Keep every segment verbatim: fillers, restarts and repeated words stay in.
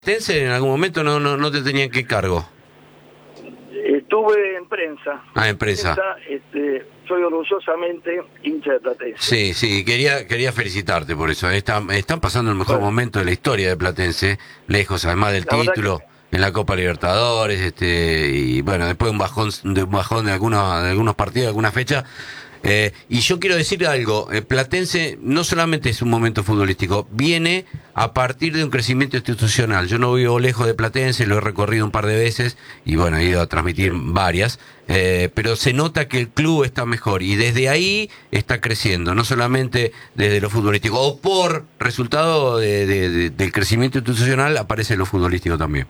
¿Tense en algún momento no, no, no te tenían qué cargo? Estuve en prensa. Ah, en prensa. prensa este, soy orgullosamente hincha de Platense. Sí, sí, quería quería felicitarte por eso. Están, están pasando el mejor bueno. momento de la historia de Platense, lejos además del La título que... en la Copa Libertadores, este y bueno, después de un bajón de un bajón de algunos, de algunos partidos, de alguna fecha. Eh, y yo quiero decir algo, eh, Platense no solamente es un momento futbolístico, viene a partir de un crecimiento institucional. Yo no vivo lejos de Platense, lo he recorrido un par de veces y bueno, he ido a transmitir varias, eh, pero se nota que el club está mejor y desde ahí está creciendo, no solamente desde lo futbolístico, o por resultado de, de, de, del crecimiento institucional aparece lo futbolístico también.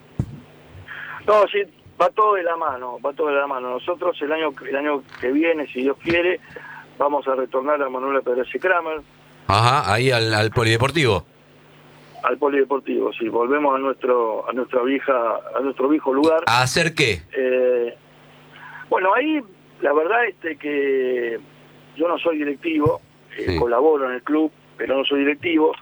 No, sí. Va todo de la mano, va todo de la mano. Nosotros el año el año que viene, si Dios quiere, vamos a retornar a Manuel Pérez y Kramer. Ajá, ahí al, al polideportivo. Al polideportivo, sí. Volvemos a nuestro a nuestra vieja a nuestro viejo lugar. ¿A hacer qué? Eh, bueno, ahí la verdad es que yo no soy directivo, eh, sí. colaboro en el club, pero no soy directivo.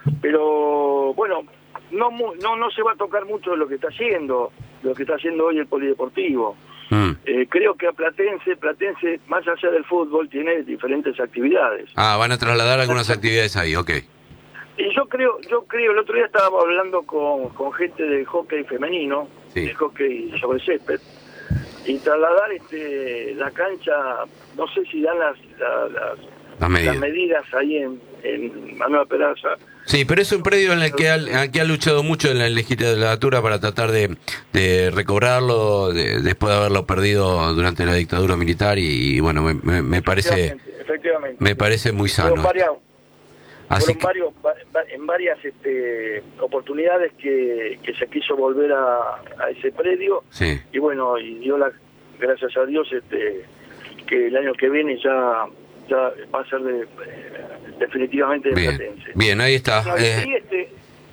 Pero bueno, no no no se va a tocar mucho de lo que está haciendo. lo que está haciendo hoy el polideportivo. Mm. Eh, creo que a Platense, Platense, más allá del fútbol, tiene diferentes actividades. Ah, van a trasladar algunas actividades ahí, ok. Y yo creo, yo creo, el otro día estábamos hablando con, con gente del hockey femenino, sí. del hockey sobre césped, y trasladar este la cancha, no sé si dan las, las, las, las, medidas. las medidas ahí en, en Manuel Peraza. Sí, pero es un predio en el que ha, que ha luchado mucho en la legislatura para tratar de, de recobrarlo de, después de haberlo perdido durante la dictadura militar y, y bueno, me, me, me parece efectivamente, efectivamente. me parece muy sano. Varias, Así que... varios, en varias este, oportunidades que, que se quiso volver a, a ese predio sí. y bueno, y dio la, gracias a Dios este, que el año que viene ya ya va a ser de, eh, definitivamente de bien, Platense. Bien, ahí está. No, eh, este...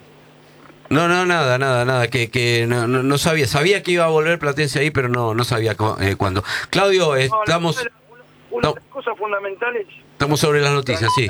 no, no, nada, nada, nada, que, que no, no, no sabía, sabía que iba a volver Platense ahí, pero no no sabía cu eh, cuándo. Claudio, eh, no, estamos... Una, una no, de las cosas fundamentales... Estamos sobre las noticias, sí.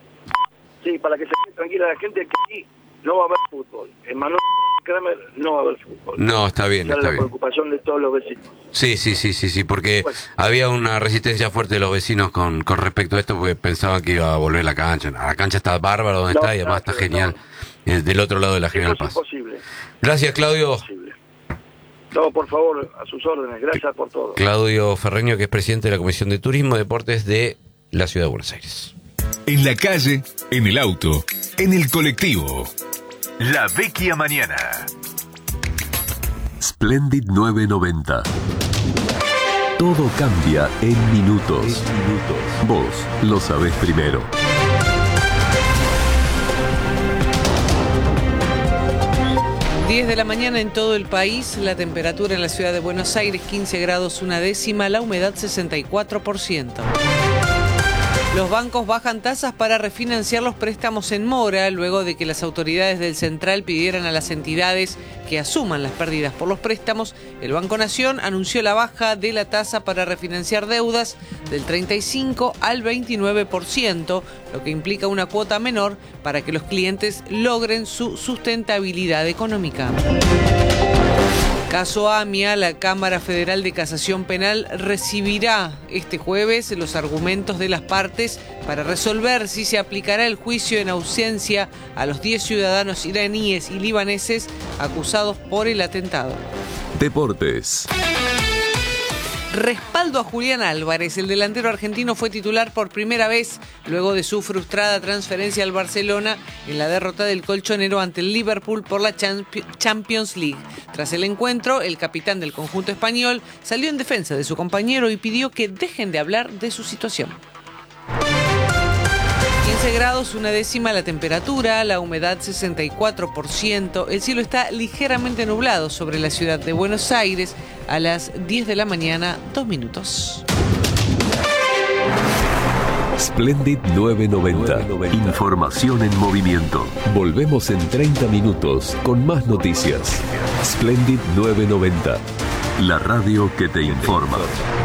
Sí, para que se quede tranquila la gente, que aquí no va a haber fútbol. En Manuel Kramer no va a haber fútbol. No, está bien, Esa está es la bien. preocupación de todos los vecinos. Sí, sí, sí, sí, sí, porque bueno. había una resistencia fuerte de los vecinos con, con respecto a esto, porque pensaban que iba a volver la cancha. La cancha está bárbaro donde no, está y además no, está genial, no. eh, del otro lado de la General Paz. Es imposible. Gracias, Claudio. Es imposible. No, por favor, a sus órdenes. Gracias por todo. Claudio Ferreño, que es presidente de la Comisión de Turismo y Deportes de la Ciudad de Buenos Aires. En la calle, en el auto, en el colectivo. La Vecchia Mañana. Splendid nueve noventa. Todo cambia en minutos. En minutos. Vos lo sabés primero. diez de la mañana en todo el país, la temperatura en la ciudad de Buenos Aires quince grados una décima, la humedad sesenta y cuatro por ciento. Los bancos bajan tasas para refinanciar los préstamos en mora, luego de que las autoridades del Central pidieran a las entidades que asuman las pérdidas por los préstamos. El Banco Nación anunció la baja de la tasa para refinanciar deudas del treinta y cinco al veintinueve por ciento, lo que implica una cuota menor para que los clientes logren su sustentabilidad económica. Caso AMIA, la Cámara Federal de Casación Penal recibirá este jueves los argumentos de las partes para resolver si se aplicará el juicio en ausencia a los diez ciudadanos iraníes y libaneses acusados por el atentado. Deportes. Respaldo a Julián Álvarez. El delantero argentino fue titular por primera vez luego de su frustrada transferencia al Barcelona en la derrota del colchonero ante el Liverpool por la Champions League. Tras el encuentro, el capitán del conjunto español salió en defensa de su compañero y pidió que dejen de hablar de su situación. quince grados, una décima la temperatura, la humedad sesenta y cuatro por ciento. El cielo está ligeramente nublado sobre la ciudad de Buenos Aires a las diez de la mañana, dos minutos. Splendid nueve noventa. Información en movimiento. Volvemos en treinta minutos con más noticias. Splendid nueve noventa. La radio que te informa.